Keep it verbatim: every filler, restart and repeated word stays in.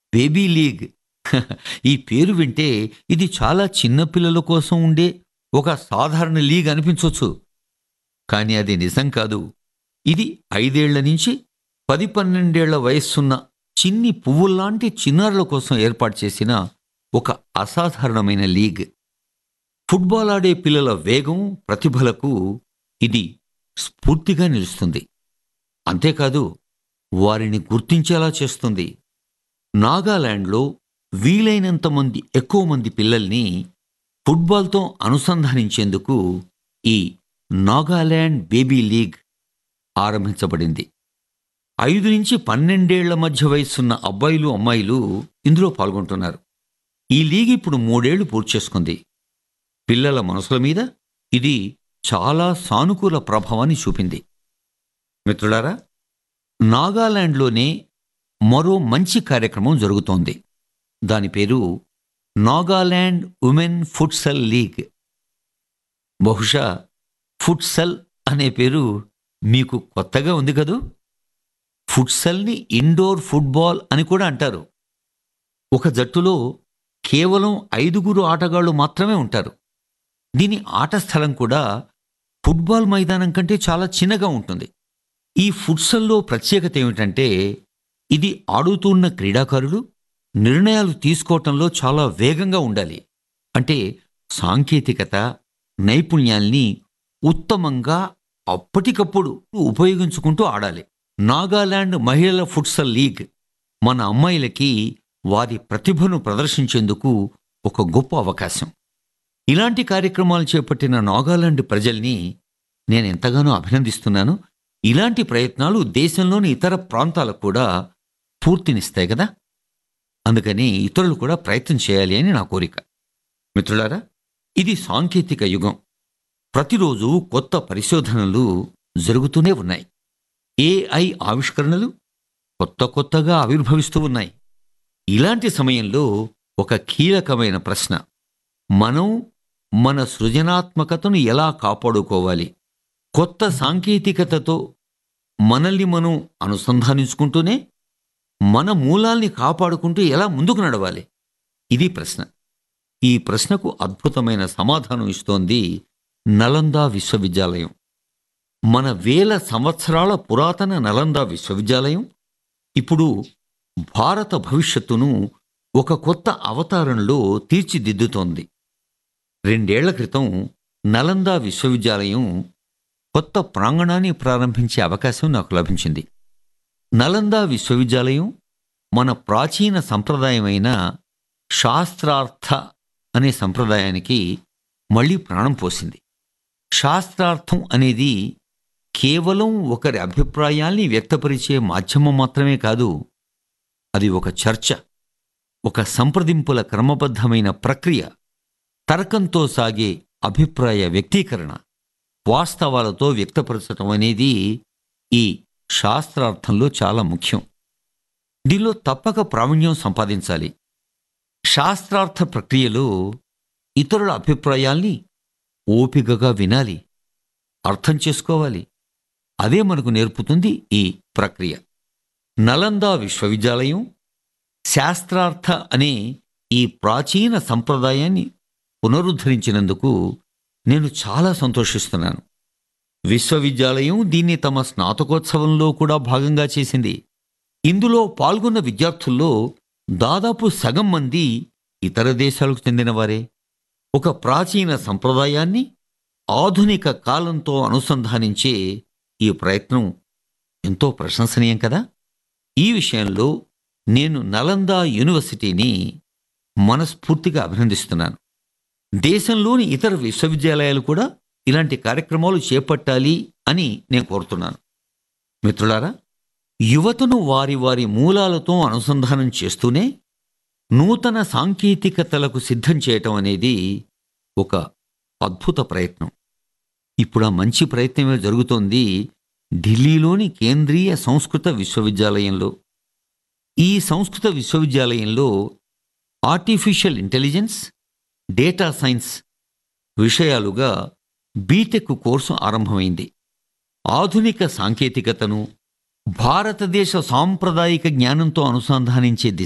Baby league. ఈ పేరు వింటే ఇది చాలా చిన్న పిల్లల కోసం ఉండే ఒక సాధారణ లీగ్ అనిపించవచ్చు. కానీ అది నిజం కాదు. ఇది ఐదేళ్ల నుంచి పది పన్నెండేళ్ల వయస్సున్న చిన్ని పువ్వుల్లాంటి చిన్నారుల కోసం ఏర్పాటు చేసిన ఒక అసాధారణమైన లీగ్. ఫుట్బాల్ ఆడే పిల్లల వేగం, ప్రతిభలకు ఇది స్ఫూర్తిగా నిలుస్తుంది. అంతేకాదు, వారిని గుర్తించేలా చేస్తుంది. నాగాలాండ్లో వీలైనంత మంది ఎక్కువ మంది పిల్లల్ని ఫుట్బాల్తో అనుసంధానించేందుకు ఈ నాగాలాండ్ బేబీ లీగ్ ఆరంభించబడింది. ఐదు నుంచి పన్నెండేళ్ల మధ్య వయసున్న అబ్బాయిలు, అమ్మాయిలు ఇందులో పాల్గొంటున్నారు. ఈ లీగ్ ఇప్పుడు మూడేళ్లు పూర్తి చేసుకుంది. పిల్లల మనసుల మీద ఇది చాలా సానుకూల ప్రభావాన్ని చూపింది. మిత్రులారా, నాగాలాండ్లోనే మరో మంచి కార్యక్రమం జరుగుతోంది. దాని పేరు నాగాలాండ్ ఉమెన్ ఫుట్సల్ లీగ్. బహుశా ఫుట్సల్ అనే పేరు మీకు కొత్తగా ఉంది కదూ. ఫుట్సల్ని ఇండోర్ ఫుట్బాల్ అని కూడా అంటారు. ఒక జట్టులో కేవలం ఐదుగురు ఆటగాళ్లు మాత్రమే ఉంటారు. దీని ఆట స్థలం కూడా ఫుట్బాల్ మైదానం కంటే చాలా చిన్నగా ఉంటుంది. ఈ ఫుట్సల్లో ప్రత్యేకత ఏమిటంటే, ఇది ఆడుతున్న క్రీడాకారులు నిర్ణయాలు తీసుకోవటంలో చాలా వేగంగా ఉండాలి. అంటే సాంకేతికత, నైపుణ్యాల్ని ఉత్తమంగా అప్పటికప్పుడు ఉపయోగించుకుంటూ ఆడాలి. నాగాలాండ్ మహిళల ఫుట్సల్ లీగ్ మన అమ్మాయిలకి వారి ప్రతిభను ప్రదర్శించేందుకు ఒక గొప్ప అవకాశం. ఇలాంటి కార్యక్రమాలు చేపట్టిన నాగాలాండ్ ప్రజల్ని నేను ఎంతగానో అభినందిస్తున్నాను. ఇలాంటి ప్రయత్నాలు దేశంలోని ఇతర ప్రాంతాలకు కూడా పూర్తినిస్తాయి కదా. అందుకని ఇతరులు కూడా ప్రయత్నం చేయాలి అని నా కోరిక. మిత్రులారా, ఇది సాంకేతిక యుగం. ప్రతిరోజు కొత్త పరిశోధనలు జరుగుతూనే ఉన్నాయి. ఏఐ ఆవిష్కరణలు కొత్త కొత్తగా ఆవిర్భవిస్తూ ఉన్నాయి. ఇలాంటి సమయంలో ఒక కీలకమైన ప్రశ్న: మనం మన సృజనాత్మకతను ఎలా కాపాడుకోవాలి? కొత్త సాంకేతికతతో మనల్ని మనం అనుసంధానించుకుంటూనే మన మూలాల్ని కాపాడుకుంటూ ఎలా ముందుకు నడవాలి? ఇది ప్రశ్న. ఈ ప్రశ్నకు అద్భుతమైన సమాధానం ఇస్తోంది నలందా విశ్వవిద్యాలయం. మన వేల సంవత్సరాల పురాతన నలందా విశ్వవిద్యాలయం ఇప్పుడు భారత భవిష్యత్తును ఒక కొత్త అవతారంలో తీర్చిదిద్దుతోంది. రెండేళ్ల క్రితం నలందా విశ్వవిద్యాలయం కొత్త ప్రాంగణాన్ని ప్రారంభించే అవకాశం నాకు లభించింది. నలందా విశ్వవిద్యాలయం మన ప్రాచీన సంప్రదాయమైన శాస్త్రార్థ అనే సంప్రదాయానికి మళ్లీ ప్రాణం పోసింది. శాస్త్రార్థం అనేది కేవలం ఒకరి అభిప్రాయాల్ని వ్యక్తపరిచే మాధ్యమం మాత్రమే కాదు, అది ఒక చర్చ, ఒక సంప్రదింపుల క్రమబద్ధమైన ప్రక్రియ, తర్కంతో సాగే అభిప్రాయ వ్యక్తీకరణ, వాస్తవాలతో వ్యక్తపరచటం అనేది ఈ శాస్త్రార్థంలో చాలా ముఖ్యం. దీనిలో తప్పక ప్రావీణ్యం సంపాదించాలి. శాస్త్రార్థ ప్రక్రియలో ఇతరుల అభిప్రాయాల్ని ఓపికగా వినాలి, అర్థం చేసుకోవాలి. అదే మనకు నేర్పుతుంది ఈ ప్రక్రియ. నలందా విశ్వవిద్యాలయం శాస్త్రార్థ అనే ఈ ప్రాచీన సంప్రదాయాన్ని పునరుద్ధరించినందుకు నేను చాలా సంతోషిస్తున్నాను. విశ్వవిద్యాలయం దీన్ని తమ స్నాతకోత్సవంలో కూడా భాగంగా చేసింది. ఇందులో పాల్గొన్న విద్యార్థుల్లో దాదాపు సగం మంది ఇతర దేశాలకు చెందినవారే. ఒక ప్రాచీన సంప్రదాయాన్ని ఆధునిక కాలంతో అనుసంధానించే ఈ ప్రయత్నం ఎంతో ప్రశంసనీయం కదా. ఈ విషయంలో నేను నలందా యూనివర్సిటీని మనస్ఫూర్తిగా అభినందిస్తున్నాను. దేశంలోని ఇతర విశ్వవిద్యాలయాలు కూడా ఇలాంటి కార్యక్రమాలు చేపట్టాలి అని నేను కోరుతున్నాను. మిత్రులారా, యువతను వారి వారి మూలాలతో అనుసంధానం చేస్తూనే నూతన సాంకేతికతలకు సిద్ధం చేయటం అనేది ఒక అద్భుత ప్రయత్నం. ఇప్పుడు ఆ మంచి ప్రయత్నమే జరుగుతోంది ఢిల్లీలోని కేంద్రీయ సంస్కృత విశ్వవిద్యాలయంలో. ఈ సంస్కృత విశ్వవిద్యాలయంలో artificial intelligence, data science విషయాలుగా BTech course ఆరంభమైంది. ఆధునిక సాంకేతికతను భారతదేశ సాంప్రదాయిక జ్ఞానంతో అనుసంధానించే